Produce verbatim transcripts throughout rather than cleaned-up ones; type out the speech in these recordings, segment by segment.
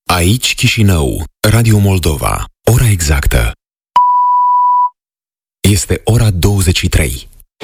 Aici Chișinău, Radio Moldova. Ora exactă este ora douăzeci și trei.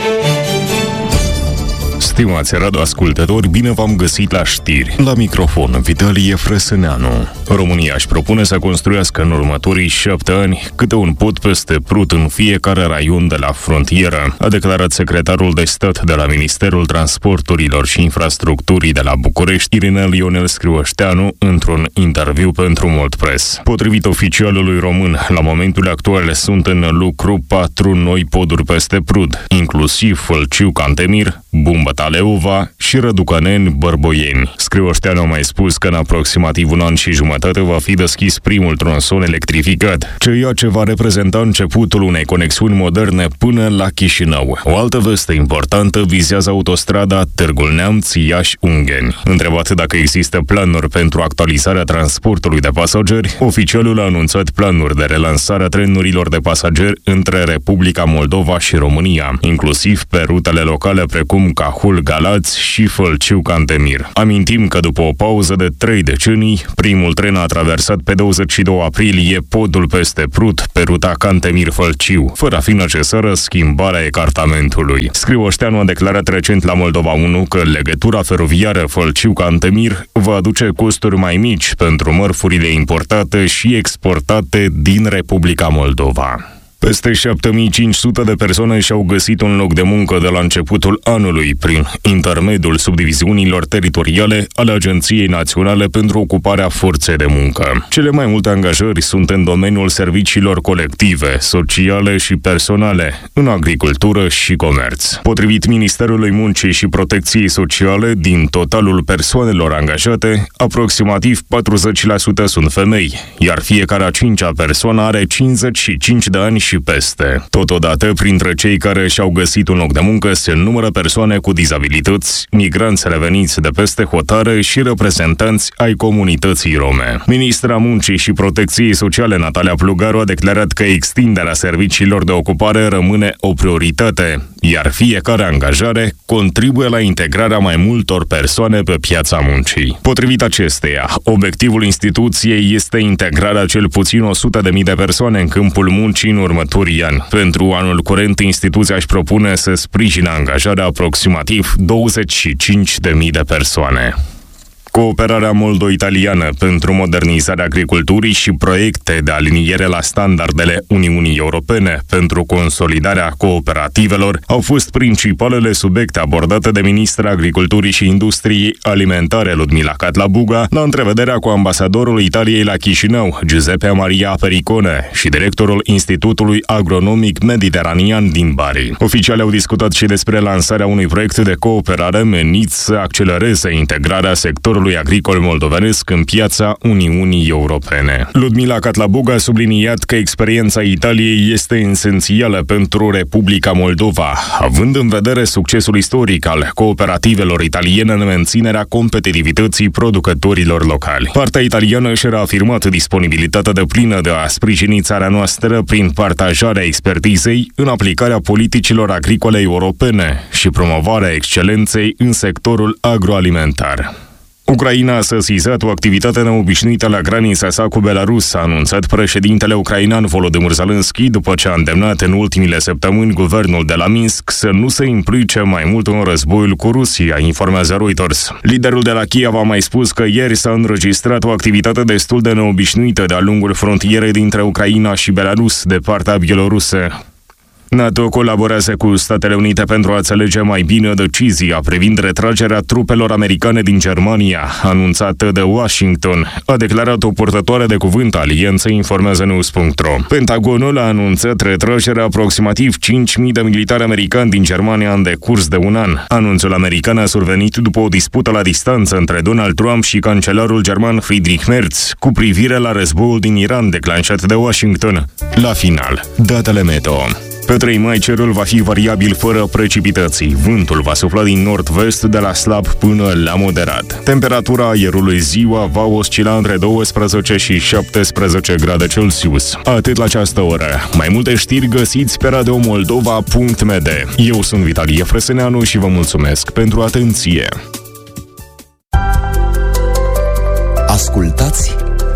Stimați radioascultători, bine v-am găsit la știri. La microfon, Vitalie Frăsăneanu. România își propune să construiască în următorii șapte ani câte un pod peste Prut în fiecare raion de la frontieră, a declarat secretarul de stat de la Ministerul Transporturilor și Infrastructurii de la București, Irinel Ionel Scrioșteanu, într-un interviu pentru Moldpress. Potrivit oficialului român, la momentul actual sunt în lucru patru noi poduri peste Prut, inclusiv Fălciu-Cantemir, Bumbăta Leova și Răducaneni-Bărboieni. Scrioșteanu a mai spus că în aproximativ un an și jumătate va fi deschis primul tronson electrificat, ceea ce va reprezenta începutul unei conexiuni moderne până la Chișinău. O altă veste importantă vizează autostrada Târgu Neamț-Iași-Ungheni. Întrebat dacă există planuri pentru actualizarea transportului de pasageri, oficialul a anunțat planuri de relansare a trenurilor de pasageri între Republica Moldova și România, inclusiv pe rutele locale precum Cahul Galați și Fălciu-Cantemir. Amintim că după o pauză de trei decenii, primul tren a traversat pe douăzeci și doi aprilie podul peste Prut pe ruta Cantemir-Fălciu, fără a fi necesară schimbarea ecartamentului. Scrioșteanu a declarat recent la Moldova unu că legătura feroviară Fălciu-Cantemir va aduce costuri mai mici pentru mărfurile importate și exportate din Republica Moldova. Peste șapte mii cinci sute de persoane și-au găsit un loc de muncă de la începutul anului prin intermediul subdiviziunilor teritoriale ale Agenției Naționale pentru Ocuparea Forței de Muncă. Cele mai multe angajări sunt în domeniul serviciilor colective, sociale și personale, în agricultură și comerț. Potrivit Ministerului Muncii și Protecției Sociale, din totalul persoanelor angajate, aproximativ patruzeci la sută sunt femei, iar fiecare a cincea persoană are cincizeci și cinci de ani și peste. Totodată, printre cei care și-au găsit un loc de muncă se numără persoane cu dizabilități, migranți reveniți de peste hotare și reprezentanți ai comunității rome. Ministra Muncii și Protecției Sociale, Natalia Plugaru, a declarat că extinderea serviciilor de ocupare rămâne o prioritate, iar fiecare angajare contribuie la integrarea mai multor persoane pe piața muncii. Potrivit acesteia, obiectivul instituției este integrarea cel puțin o sută de mii de persoane în câmpul muncii în următorii ani. Pentru anul curent, instituția își propune să sprijine angajarea aproximativ douăzeci și cinci de mii de persoane. Cooperarea moldo-italiană pentru modernizarea agriculturii și proiecte de aliniere la standardele Uniunii Europene pentru consolidarea cooperativelor au fost principalele subiecte abordate de ministra Agriculturii și Industriei Alimentare Ludmila Catlabuga la întrevederea cu ambasadorul Italiei la Chișinău, Giuseppe Maria Pericone, și directorul Institutului Agronomic Mediteranean din Bari. Oficialii au discutat și despre lansarea unui proiect de cooperare menit să accelereze integrarea sectorului agricol moldovenesc în piața Uniunii Europene. Ludmila Catlabuga a subliniat că experiența Italiei este esențială pentru Republica Moldova, având în vedere succesul istoric al cooperativelor italiene în menținerea competitivității producătorilor locali. Partea italiană și-a reafirmat disponibilitatea deplină de a sprijini țara noastră prin partajarea expertizei în aplicarea politicilor agricole europene și promovarea excelenței în sectorul agroalimentar. Ucraina a sesizat o activitate neobișnuită la granița sa cu Belarus, a anunțat președintele ucrainean Volodymyr Zelensky, după ce a îndemnat în ultimile săptămâni guvernul de la Minsk să nu se implice mai mult în războiul cu Rusia, informează Reuters. Liderul de la Kiev a mai spus că ieri s-a înregistrat o activitate destul de neobișnuită de-a lungul frontierei dintre Ucraina și Belarus, de partea bielorusă. NATO colaborează cu Statele Unite pentru a înțelege mai bine decizia privind retragerea trupelor americane din Germania, anunțată de Washington, a declarat o purtătoare de cuvânt a alianței, informează news punct ro. Pentagonul a anunțat retragerea aproximativ cinci mii de militari americani din Germania în decurs de un an. Anunțul american a survenit după o dispută la distanță între Donald Trump și cancelarul german Friedrich Merz cu privire la războiul din Iran declanșat de Washington. La final, datele meteo. Pe trei mai cerul va fi variabil fără precipitații. Vântul va sufla din nord-vest de la slab până la moderat. Temperatura aerului ziua va oscila între douăsprezece și șaptesprezece grade Celsius. Atât la această oră. Mai multe știri găsiți pe radio moldova punct m d. Eu sunt Vitalie Frăsăneanu și vă mulțumesc pentru atenție. Ascultați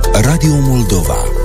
Radio Moldova.